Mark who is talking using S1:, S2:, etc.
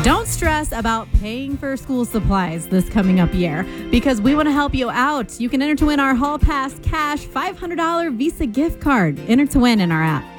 S1: Don't stress about paying for school supplies this coming up year because we want to help you out. You can enter to win our Hall Pass Cash $500 Visa gift card. Enter to win in our app.